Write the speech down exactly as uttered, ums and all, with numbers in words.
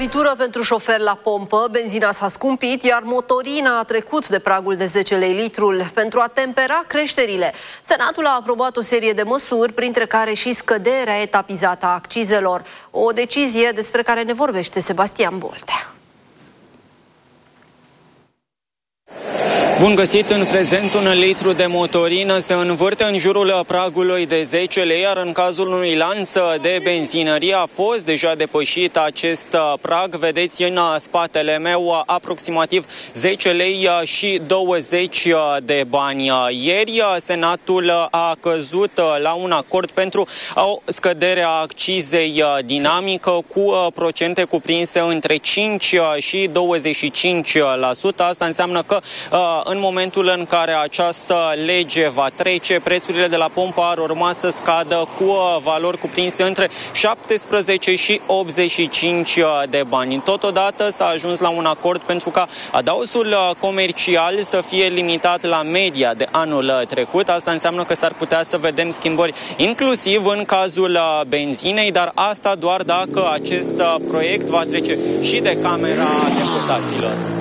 Lovitură pentru șoferi la pompă, benzina s-a scumpit, iar motorina a trecut de pragul de zece lei litrul. Pentru a tempera creșterile, Senatul a aprobat o serie de măsuri, printre care și scăderea etapizată a accizelor. O decizie despre care ne vorbește Sebastian Boltea. Bun găsit! În prezent, un litru de motorină se învârte în jurul pragului de zece lei, iar în cazul unui lanț de benzinărie a fost deja depășit acest prag. Vedeți în spatele meu aproximativ zece lei și douăzeci de bani. Ieri, Senatul a căzut la un acord pentru o scădere a accizei dinamică cu procente cuprinse între cinci și douăzeci și cinci la sută. Asta înseamnă că în momentul în care această lege va trece, prețurile de la pompă ar urma să scadă cu valori cuprinse între șaptesprezece și optzeci și cinci de bani. Totodată s-a ajuns la un acord pentru ca adausul comercial să fie limitat la media de anul trecut. Asta înseamnă că s-ar putea să vedem schimbări inclusiv în cazul benzinei, dar asta doar dacă acest proiect va trece și de Camera Deputaților.